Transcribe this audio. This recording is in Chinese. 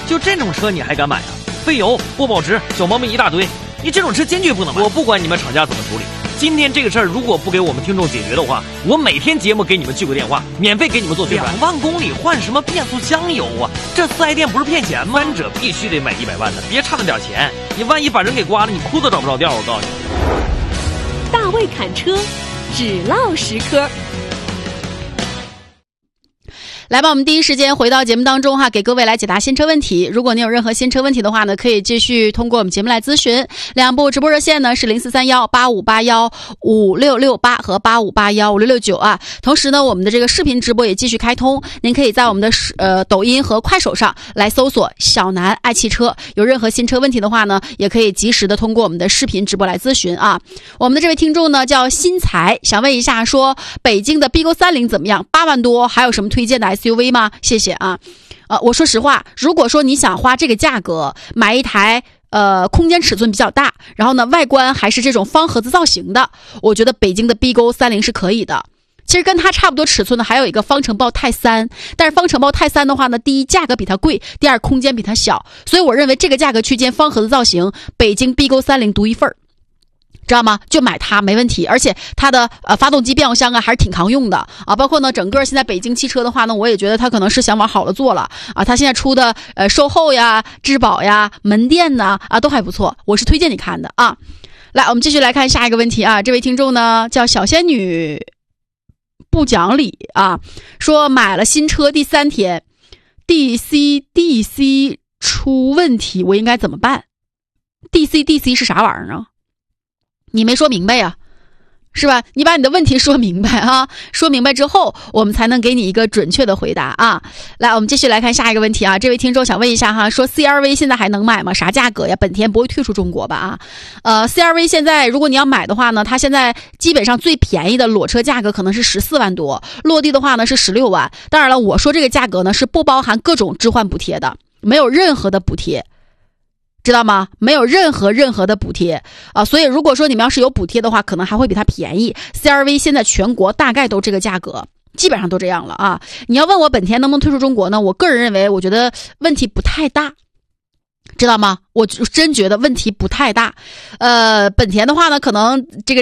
就这种车你还敢买啊？费油、不保值、小毛病一大堆，你这种车坚决不能买。我不管你们厂家怎么处理，今天这个事儿如果不给我们听众解决的话，我每天节目给你们聚个电话，免费给你们做宣传。2万公里换什么变速箱油啊？这4S店不是骗钱吗？翻者必须得买100万的，别差那点钱，你万一把人给刮了，你裤子找不着调。我告诉你， 大卫侃车，只唠实科。 来吧，我们第一时间回到节目当中哈，给各位来解答新车问题。如果您有任何新车问题的话呢，可以继续通过我们节目来咨询。2部直播热线呢是0431-8581-5668和8581-5669啊。同时呢，我们的这个视频直播也继续开通，您可以在我们的抖音和快手上来搜索小南爱汽车。有任何新车问题的话呢，也可以及时的通过我们的视频直播来咨询啊。我们的这位听众呢叫新才，想问一下说北京的 BQ30怎么样？8万多，还有什么推荐的SUV 吗？谢谢啊。我说实话，如果说你想花这个价格买一台空间尺寸比较大，然后呢外观还是这种方盒子造型的，我觉得北京的 BQ30是可以的。其实跟它差不多尺寸的还有一个方程豹泰3，但是方程豹泰3的话呢，第一价格比它贵，第二空间比它小，所以我认为这个价格区间方盒子造型，北京 BQ30独一份儿。知道吗？就买它没问题，而且它的发动机变速箱啊还是挺抗用的啊。包括呢整个现在北京汽车的话呢，我也觉得它可能是想往好了做了啊。它现在出的售后呀、质保呀、门店呐都还不错，我是推荐你看的啊。来，我们继续来看下一个问题啊。这位听众呢叫小仙女不讲理啊，说买了新车第3天 DC 出问题，我应该怎么办？ DC 是啥玩意儿啊？你没说明白呀，是吧？你把你的问题说明白啊，说明白之后我们才能给你一个准确的回答啊。来，我们继续来看下一个问题啊。这位听众想问一下哈，说 CR-V 现在还能买吗？啥价格呀？本田不会退出中国吧CR-V 现在如果你要买的话呢，它现在基本上最便宜的裸车价格可能是14万多，落地的话呢是16万。当然了，我说这个价格呢是不包含各种置换补贴的，没有任何的补贴。知道吗？没有任何的补贴啊，所以如果说你们要是有补贴的话，可能还会比它便宜。CR-V 现在全国大概都这个价格，基本上都这样了啊。你要问我本田能不能退出中国呢？我个人认为，我觉得问题不太大，知道吗？我真觉得问题不太大。本田的话呢，可能这个